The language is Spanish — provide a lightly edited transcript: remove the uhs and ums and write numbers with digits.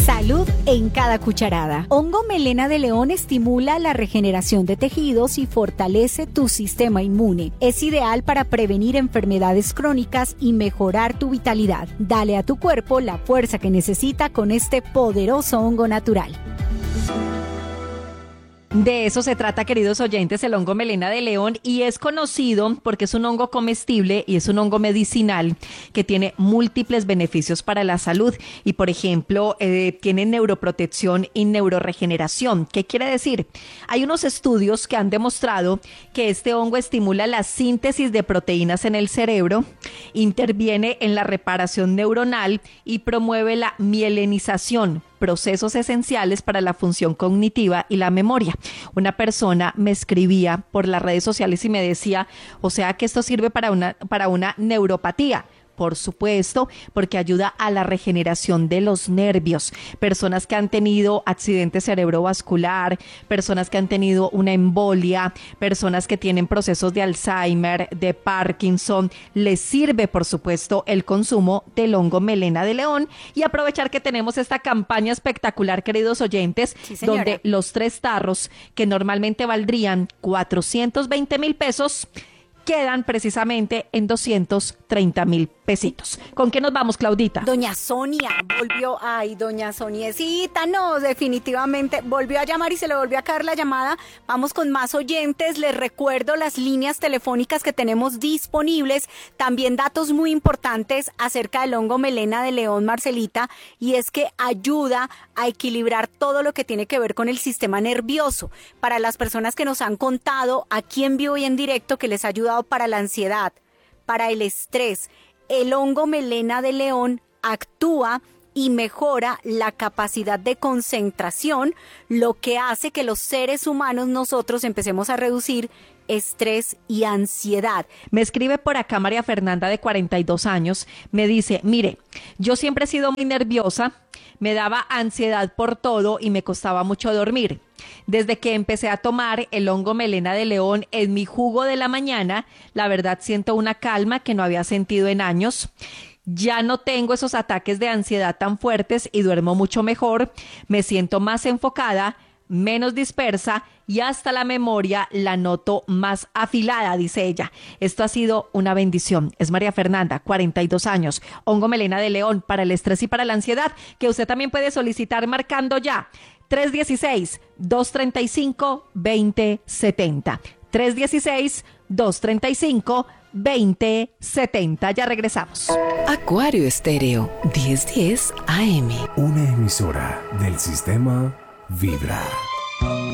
Salud en cada cucharada. Hongo melena de león estimula la regeneración de tejidos y fortalece tu sistema inmune. Es ideal para prevenir enfermedades crónicas y mejorar tu vitalidad. Dale a tu cuerpo la fuerza que necesita con este poderoso hongo natural. De eso se trata, queridos oyentes, el hongo melena de león, y es conocido porque es un hongo comestible y es un hongo medicinal que tiene múltiples beneficios para la salud y, por ejemplo, tiene neuroprotección y neuroregeneración. ¿Qué quiere decir? Hay unos estudios que han demostrado que este hongo estimula la síntesis de proteínas en el cerebro, interviene en la reparación neuronal y promueve la mielinización, procesos esenciales para la función cognitiva y la memoria. Una persona me escribía por las redes sociales y me decía, o sea que esto sirve para una neuropatía. Por supuesto, porque ayuda a la regeneración de los nervios. Personas que han tenido accidente cerebrovascular, personas que han tenido una embolia, personas que tienen procesos de Alzheimer, de Parkinson, les sirve, por supuesto, el consumo del hongo melena de león. Y aprovechar que tenemos esta campaña espectacular, queridos oyentes, sí, donde los 3 tarros, que normalmente valdrían 420,000 pesos, quedan precisamente en 230,000 pesitos. ¿Con qué nos vamos, Claudita? Doña Sonia volvió, doña Soniecita, no, definitivamente volvió a llamar y se le volvió a caer la llamada. Vamos con más oyentes, les recuerdo las líneas telefónicas que tenemos disponibles, también datos muy importantes acerca del hongo melena de león, Marcelita, y es que ayuda a equilibrar todo lo que tiene que ver con el sistema nervioso. Para las personas que nos han contado aquí en vivo y en directo que les ha ayudado para la ansiedad, para el estrés, el hongo melena de león actúa y mejora la capacidad de concentración, lo que hace que los seres humanos nosotros empecemos a reducir estrés y ansiedad. Me escribe por acá María Fernanda, de 42 años, me dice, mire, yo siempre he sido muy nerviosa, me daba ansiedad por todo y me costaba mucho dormir. Desde que empecé a tomar el hongo melena de león en mi jugo de la mañana, la verdad siento una calma que no había sentido en años. Ya no tengo esos ataques de ansiedad tan fuertes y duermo mucho mejor, me siento más enfocada, menos dispersa y hasta la memoria la noto más afilada, dice ella. Esto ha sido una bendición. Es María Fernanda, 42 años, hongo melena de león para el estrés y para la ansiedad, que usted también puede solicitar marcando ya 316-235-2070. 316-235-2070. Ya regresamos. Acuario Estéreo, 1010 AM. Una emisora del sistema Vibra.